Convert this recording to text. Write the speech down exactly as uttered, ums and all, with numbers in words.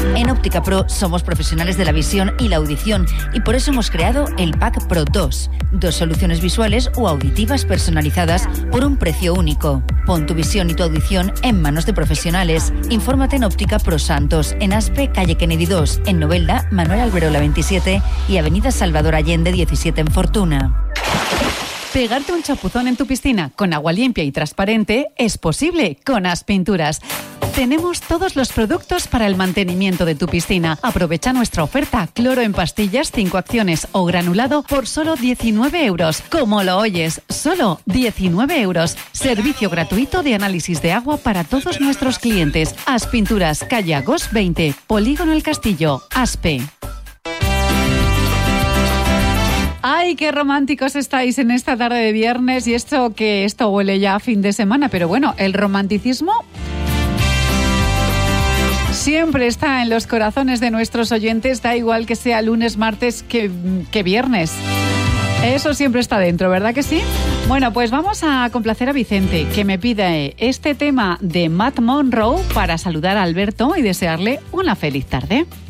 En Óptica Pro somos profesionales de la visión y la audición y por eso hemos creado el Pack Pro dos. Dos soluciones visuales o auditivas personalizadas por un precio único. Pon tu visión y tu audición en manos de profesionales. Infórmate en Óptica Pro Santos, en Aspe, calle Kennedy dos, en Novelda, Manuel Alberola veintisiete y avenida Salvador Allende diecisiete en Fortuna. Pegarte un chapuzón en tu piscina con agua limpia y transparente es posible con Aspinturas. Tenemos todos los productos para el mantenimiento de tu piscina. Aprovecha nuestra oferta cloro en pastillas, cinco acciones o granulado por solo diecinueve euros. Como lo oyes, solo diecinueve euros. Servicio gratuito de análisis de agua para todos nuestros clientes. Aspinturas, calle Agos veinte, Polígono El Castillo, Aspe. ¡Ay, qué románticos estáis en esta tarde de viernes! Y esto que esto huele ya a fin de semana, pero bueno, el romanticismo siempre está en los corazones de nuestros oyentes, da igual que sea lunes, martes que, que viernes. Eso siempre está dentro, ¿verdad que sí? Bueno, pues vamos a complacer a Vicente, que me pide este tema de Matt Monroe para saludar a Alberto y desearle una feliz tarde.